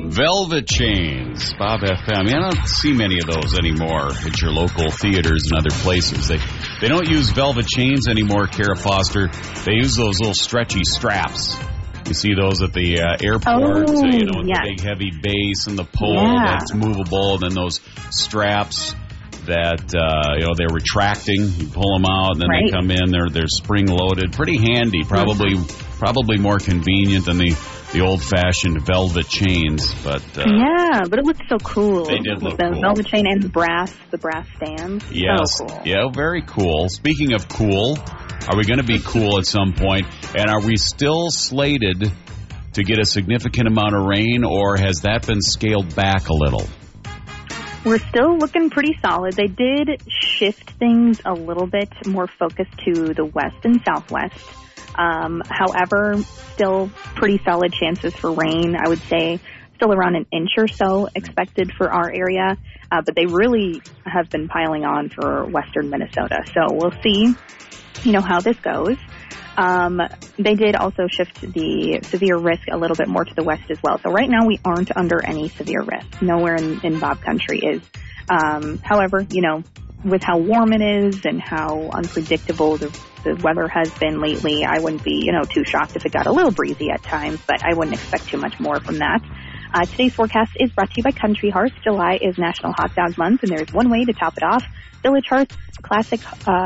Velvet Chains, Bob FM. I don't see many of those anymore at your local theaters and other places. They don't use velvet chains anymore, Kara Foster. They use those little stretchy straps. You see those at the airport, with the big heavy base and the pole that's movable, and then those straps that they're retracting. You pull them out, and then they come in. They're spring loaded. Pretty handy. Probably more convenient than the old-fashioned velvet chains, but but it looked so cool. They did look cool. The velvet chain and the brass stands. Yes, so cool. Yeah, very cool. Speaking of cool, are we going to be cool at some point? And are we still slated to get a significant amount of rain, or has that been scaled back a little? We're still looking pretty solid. They did shift things a little bit more focused to the west and southwest. However, still pretty solid chances for rain. I would say still around an inch or so expected for our area. But they really have been piling on for western Minnesota. So we'll see, how this goes. They did also shift the severe risk a little bit more to the west as well. So right now we aren't under any severe risk. Nowhere in Bob Country is. However, with how warm it is and how unpredictable the weather has been lately, I wouldn't be, too shocked if it got a little breezy at times, but I wouldn't expect too much more from that. Today's forecast is brought to you by Country Hearts. July is National Hot Dog Month, and there's one way to top it off. Village Hearts, classic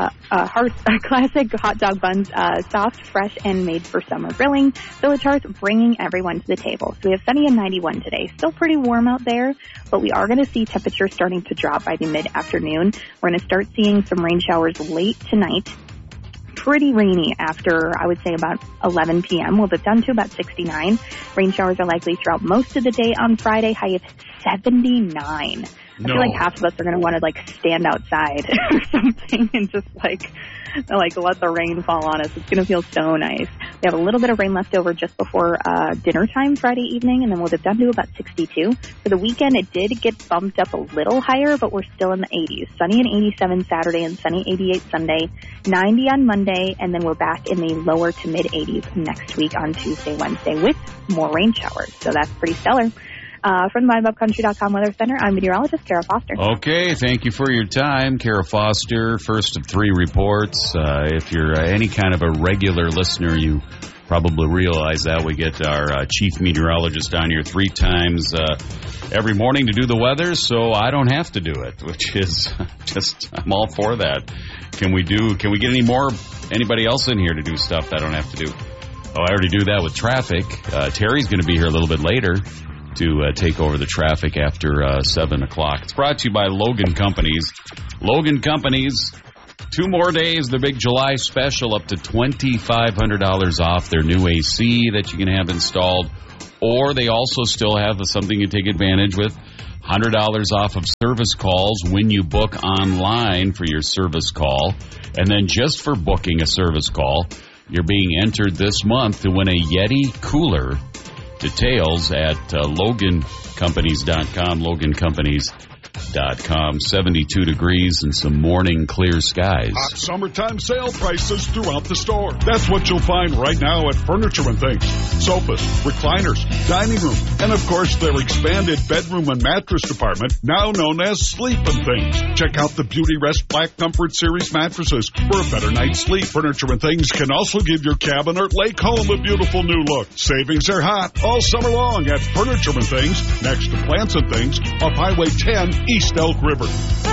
hot dog buns, soft, fresh, and made for summer grilling. Village Hearts bringing everyone to the table. So we have sunny and 91 today. Still pretty warm out there, but we are going to see temperatures starting to drop by the mid-afternoon. We're going to start seeing some rain showers late tonight. Pretty rainy after, I would say, about 11 p.m. We'll dip down to about 69. Rain showers are likely throughout most of the day on Friday, high of 79. I feel like half of us are going to want to, stand outside or something and just, let the rain fall on us. It's going to feel so nice. We have a little bit of rain left over just before dinner time Friday evening, and then we'll dip down to about 62. For the weekend, it did get bumped up a little higher, but we're still in the 80s. Sunny and 87 Saturday and sunny 88 Sunday, 90 on Monday, and then we're back in the lower to mid-80s next week on Tuesday, Wednesday with more rain showers. So that's pretty stellar. From the MyBobCountry.com Weather Center, I'm meteorologist Kara Foster. Okay, thank you for your time, Kara Foster. First of three reports. If you're any kind of a regular listener, you probably realize that we get our chief meteorologist on here 3 times every morning to do the weather, so I don't have to do it, which is I'm all for that. Can we get anybody else in here to do stuff that I don't have to do? Oh, I already do that with traffic. Terry's going to be here a little bit later to take over the traffic after 7 o'clock. It's brought to you by Logan Companies. Logan Companies, 2 more days, their big July special, up to $2,500 off their new AC that you can have installed. Or they also still have something you take advantage with, $100 off of service calls when you book online for your service call. And then just for booking a service call, you're being entered this month to win a Yeti cooler. Details at LoganCompanies.com, LoganCompanies.com. 72 degrees and some morning clear skies. Hot summertime sale prices throughout the store. That's what you'll find right now at Furniture and Things. Sofas, recliners, dining room, and of course their expanded bedroom and mattress department, now known as Sleep and Things. Check out the Beauty Rest Black Comfort Series mattresses for a better night's sleep. Furniture and Things can also give your cabin or lake home a beautiful new look. Savings are hot all summer long at Furniture and Things, next to Plants and Things, off Highway 10, East Elk River.